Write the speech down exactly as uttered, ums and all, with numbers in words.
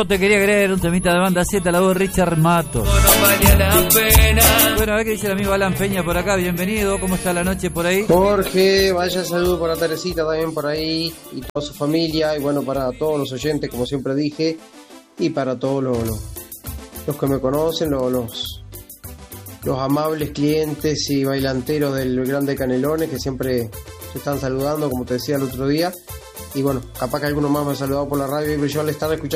Te quería creer un temita de Banda Z, la voz de Richard Mato. No valía la pena. Bueno, a ver qué dice el amigo Alan Peña por acá, bienvenido, ¿cómo está la noche por ahí? Jorge, vaya saludo para Teresita también por ahí y toda su familia, y bueno, para todos los oyentes, como siempre dije, y para todos los, los, los que me conocen, los, los, los amables clientes y bailanteros del Grande Canelones, que siempre se están saludando, como te decía el otro día. Y bueno, capaz que algunos más me han saludado por la radio, pero yo al estar escuchando